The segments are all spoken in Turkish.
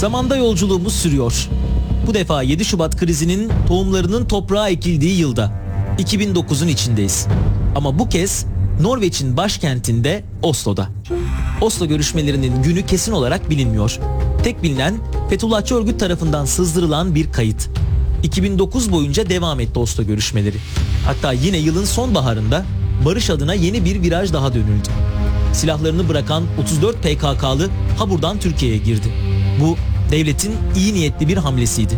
Zamanda yolculuğumuz sürüyor. Bu defa 7 Şubat krizinin tohumlarının toprağa ekildiği yılda 2009'un içindeyiz. Ama bu kez Norveç'in başkentinde Oslo'da. Oslo görüşmelerinin günü kesin olarak bilinmiyor. Tek bilinen Fethullahçı örgüt tarafından sızdırılan bir kayıt. 2009 boyunca devam etti Oslo görüşmeleri. Hatta yine yılın sonbaharında barış adına yeni bir viraj daha dönüldü. Silahlarını bırakan 34 PKK'lı buradan Türkiye'ye girdi. Bu devletin iyi niyetli bir hamlesiydi.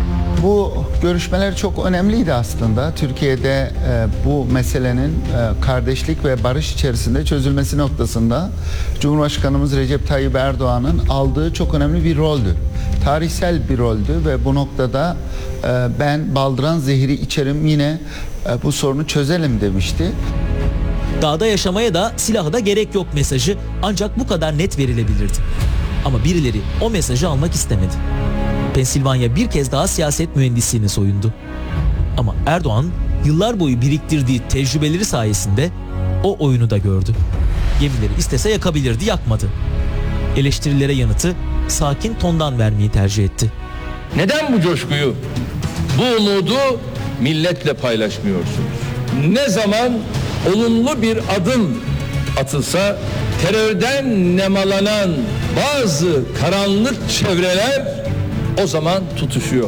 Bu görüşmeler çok önemliydi aslında. Türkiye'de bu meselenin kardeşlik ve barış içerisinde çözülmesi noktasında Cumhurbaşkanımız Recep Tayyip Erdoğan'ın aldığı çok önemli bir roldü. Tarihsel bir roldü ve bu noktada ben baldıran zehri içerim, yine bu sorunu çözelim demişti. Dağda yaşamaya da silaha da gerek yok mesajı ancak bu kadar net verilebilirdi. Ama birileri o mesajı almak istemedi. Pensilvanya bir kez daha siyaset mühendisliğine soyundu. Ama Erdoğan yıllar boyu biriktirdiği tecrübeleri sayesinde o oyunu da gördü. Gemileri istese yakabilirdi, yakmadı. Eleştirilere yanıtı sakin tondan vermeyi tercih etti. Neden bu coşkuyu, bu umudu milletle paylaşmıyorsunuz? Ne zaman olumlu bir adım atılsa terörden nemalanan bazı karanlık çevreler o zaman tutuşuyor.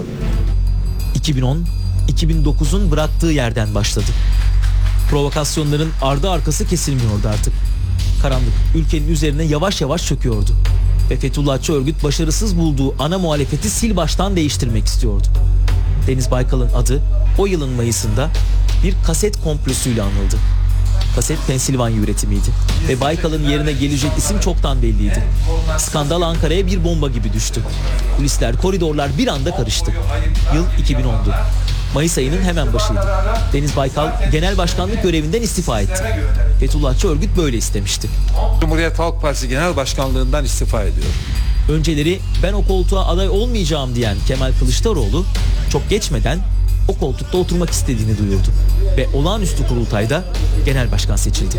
2010, 2009'un bıraktığı yerden başladı. Provokasyonların ardı arkası kesilmiyordu artık. Karanlık ülkenin üzerine yavaş yavaş çöküyordu. Ve Fethullahçı örgüt başarısız bulduğu ana muhalefeti sil baştan değiştirmek istiyordu. Deniz Baykal'ın adı o yılın Mayıs'ında bir kaset komplosuyla anıldı. Kaset Pensilvanya üretimiydi ve Baykal'ın yerine gelecek isim çoktan belliydi. Skandal Ankara'ya bir bomba gibi düştü. Kulisler, koridorlar bir anda karıştı. Yıl 2010'du. Mayıs ayının hemen başıydı. Deniz Baykal genel başkanlık görevinden istifa etti. Fethullahçı örgüt böyle istemişti. Cumhuriyet Halk Partisi Genel Başkanlığından istifa ediyor. Önceleri ben o koltuğa aday olmayacağım diyen Kemal Kılıçdaroğlu çok geçmeden o koltukta oturmak istediğini duyurdu. Ve olağanüstü kurultayda genel başkan seçildi.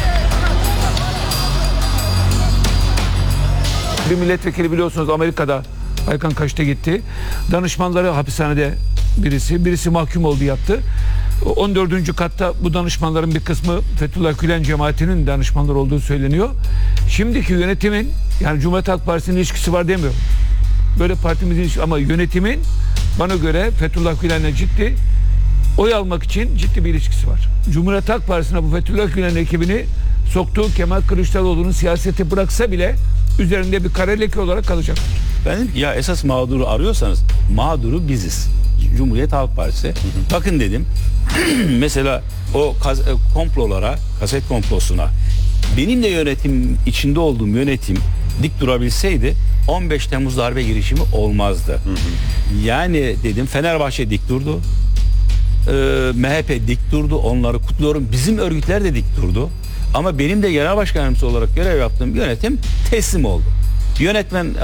Bir milletvekili biliyorsunuz Amerika'da Aykan kaçta gitti. Danışmanları hapishanede birisi mahkum oldu, yattı. 14. katta bu danışmanların bir kısmı Fethullah Gülen cemaatinin danışmanları olduğu söyleniyor. Şimdiki yönetimin, yani Cumhuriyet Halk Partisi'nin ilişkisi var demiyorum. Böyle partimizin ilişkisi, ama yönetimin bana göre Fethullah Gülen'le ciddi oy almak için ciddi bir ilişkisi var. Cumhuriyet Halk Partisi'ne bu Fethullah Gülen ekibini soktuğu Kemal Kılıçdaroğlu'nun siyaseti bıraksa bile üzerinde bir kara leke olarak kalacaktır. Ben dedim ki ya esas mağduru arıyorsanız mağduru biziz. Cumhuriyet Halk Partisi. Bakın dedim mesela o komplolara, kaset komplosuna benim de yönetim içinde olduğum yönetim dik durabilseydi 15 Temmuz darbe girişimi olmazdı. Yani dedim Fenerbahçe dik durdu. MHP dik durdu. Onları kutluyorum. Bizim örgütler de dik durdu. Ama benim de genel başkan yardımcısı olarak görev yaptığım yönetim teslim oldu. Yönetmen